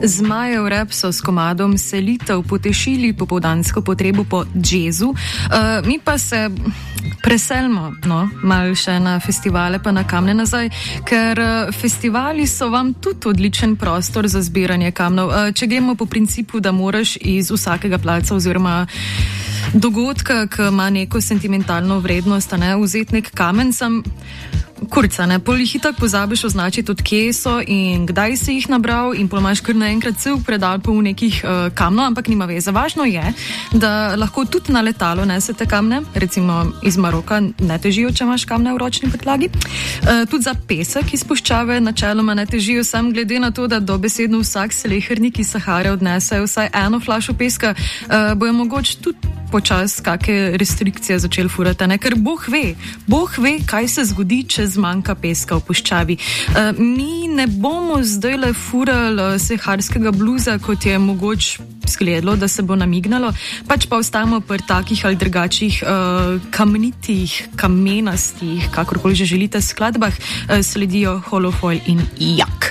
Zmajev rap so s komadom Selitev potešili popoldansko potrebo po džezu, mi pa se preselimo, malo še na festivale pa na kamne nazaj, ker festivali so vam tudi odličen prostor za zbiranje kamnov. Če gremo po principu, da moraš iz vsakega placa oziroma dogodka, ki ima neko sentimentalno vrednost, vzeti nek kamen, kurca, polih itak pozabiš označiti, od kje so in kdaj si jih nabral in imaš kar naenkrat cel predal po nekih kamnov, ampak nima veze. Važno je, da lahko tudi na letalo nesete kamne, recimo iz Maroka ne težijo, če imaš kamne v ročni prtljagi. Tudi za pesek iz puščave načeloma ne težijo, sam glede na to, da dobesedno vsak slehernik iz Sahare odnesejo vsaj eno flašo peska, bojo mogoče tudi počas kakšne restrikcije začeli furati, ker Bog ve, kaj se zgodi, če zmanjka peska v puščavi. Mi ne bomo zdajle furali saharskega bluza, kot je mogoče izgledalo, da se bo namignalo, pač pa ostajamo pri takih ali drugačih kamnitih, kamenastih, kakorkoli že želite skladbah, sledijo Holofoil in Jak.